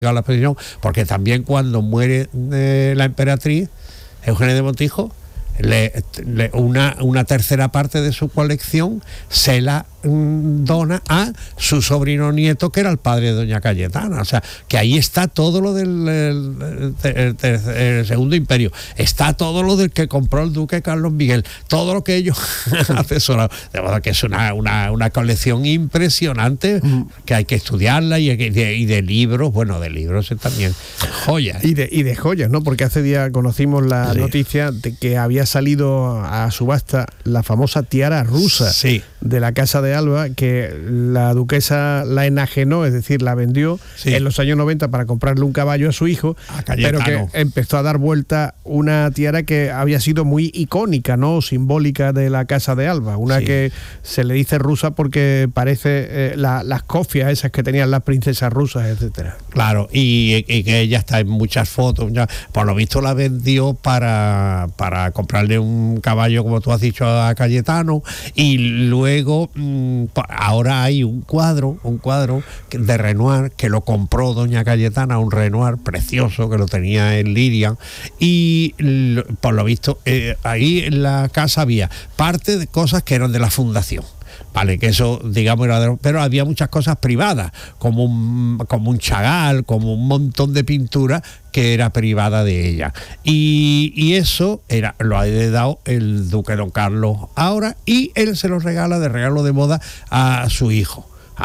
a la prisión, porque también cuando muere la emperatriz Eugenia de Montijo, una tercera parte de su colección se la dona a su sobrino nieto, que era el padre de doña Cayetana. O sea, que ahí está todo lo del Segundo Imperio, está todo lo del que compró el duque Carlos Miguel, todo lo que ellos han asesorado. De modo que es una colección impresionante, que hay que estudiarla, y de libros, bueno, de libros también, joyas. Y de joyas, ¿no? Porque hace día conocimos la noticia de que había salido a subasta la famosa tiara rusa de la Casa de Alba, que la duquesa la enajenó, es decir, la vendió en los años 90 para comprarle un caballo a su hijo, pero que empezó a dar vuelta una tiara que había sido muy icónica, ¿no? Simbólica de la Casa de Alba, que se le dice rusa porque parece las cofias esas que tenían las princesas rusas, etcétera. Claro, y que ella está en muchas fotos, ya, por lo visto la vendió para comprarle un caballo, como tú has dicho, a Cayetano, y luego ahora hay un cuadro de Renoir que lo compró doña Cayetana, un Renoir precioso que lo tenía en Liria, y por lo visto ahí en la casa había parte de cosas que eran de la fundación. Vale, que eso, digamos, pero había muchas cosas privadas, como un Chagall, como un montón de pintura que era privada de ella. Y eso lo ha heredado el duque don Carlos ahora, y él se lo regala de regalo de boda a su hijo,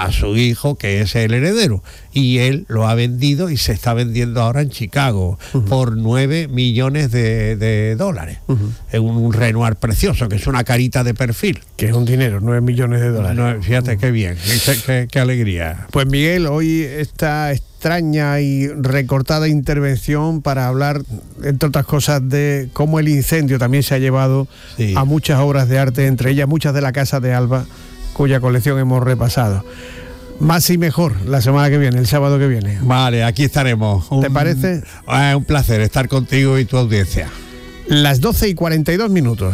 que es el heredero, y él lo ha vendido y se está vendiendo ahora en Chicago por $9 millones de dólares. Es un Renoir precioso, que es una carita de perfil. Que es un dinero, $9 millones de dólares. No, fíjate qué bien, qué alegría. Pues Miguel, hoy esta extraña y recortada intervención para hablar, entre otras cosas, de cómo el incendio también se ha llevado a muchas obras de arte, entre ellas muchas de la Casa de Alba, cuya colección hemos repasado. Más y mejor la semana que viene, el sábado que viene. Vale, aquí estaremos. ¿Te parece? Un placer estar contigo y tu audiencia. Las 12:42.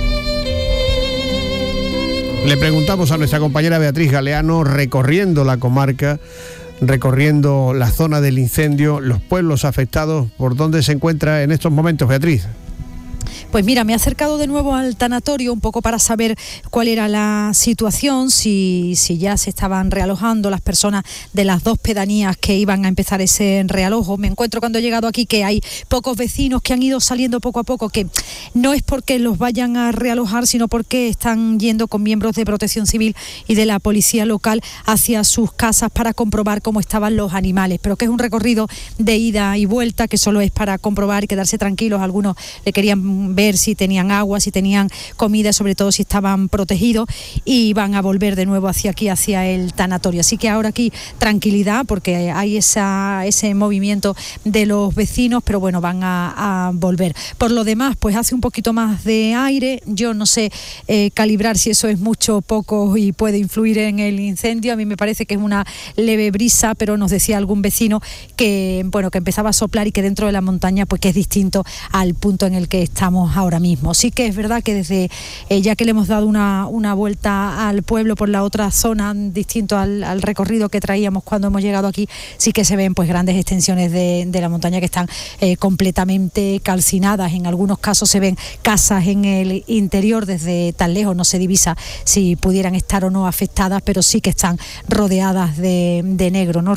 Le preguntamos a nuestra compañera Beatriz Galeano, recorriendo la comarca, recorriendo la zona del incendio, los pueblos afectados, ¿por dónde se encuentra en estos momentos, Beatriz? Pues mira, me he acercado de nuevo al tanatorio un poco para saber cuál era la situación, si ya se estaban realojando las personas de las dos pedanías que iban a empezar ese realojo. Me encuentro cuando he llegado aquí que hay pocos vecinos que han ido saliendo poco a poco, que no es porque los vayan a realojar, sino porque están yendo con miembros de Protección Civil y de la policía local hacia sus casas para comprobar cómo estaban los animales, pero que es un recorrido de ida y vuelta, que solo es para comprobar y quedarse tranquilos. Algunos le querían ver si tenían agua, si tenían comida, sobre todo si estaban protegidos, y van a volver de nuevo hacia aquí, hacia el tanatorio. Así que ahora aquí tranquilidad, porque hay ese movimiento de los vecinos, pero bueno, van a volver. Por lo demás, pues hace un poquito más de aire. Yo no sé calibrar si eso es mucho o poco y puede influir en el incendio. A mí me parece que es una leve brisa, pero nos decía algún vecino que empezaba a soplar y que dentro de la montaña pues que es distinto al punto en el que estamos ahora mismo. Sí que es verdad que desde ya que le hemos dado una vuelta al pueblo por la otra zona, distinto al recorrido que traíamos cuando hemos llegado aquí, sí que se ven pues grandes extensiones de la montaña que están completamente calcinadas. En algunos casos se ven casas en el interior, desde tan lejos no se divisa si pudieran estar o no afectadas, pero sí que están rodeadas de negro, ¿no?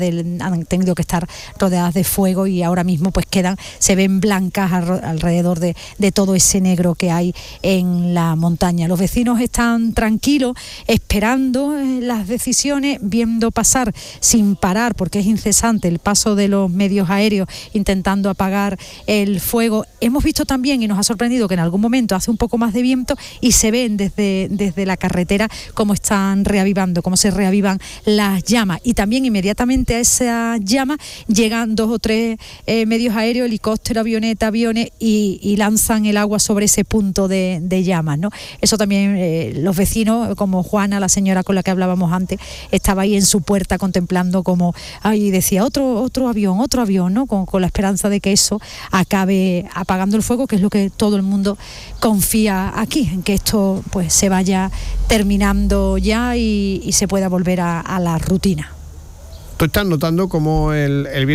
Han tenido que estar rodeadas de fuego, y ahora mismo pues se ven blancas alrededor de todo ese negro que hay en la montaña. Los vecinos están tranquilos, esperando las decisiones, viendo pasar sin parar, porque es incesante el paso de los medios aéreos intentando apagar el fuego. Hemos visto también, y nos ha sorprendido, que en algún momento hace un poco más de viento y se ven desde la carretera cómo están reavivando, cómo se reavivan las llamas, y también inmediatamente a esa llama llegan 2 o 3 medios aéreos, helicópteros, avionetas, aviones, y lanzan el agua sobre ese punto de llamas, ¿no? Eso también los vecinos, como Juana, la señora con la que hablábamos antes, estaba ahí en su puerta contemplando como, y decía otro avión, ¿no? Con la esperanza de que eso acabe apagando el fuego, que es lo que todo el mundo confía aquí, en que esto pues se vaya terminando ya y se pueda volver a la rutina. Tú estás notando como el bien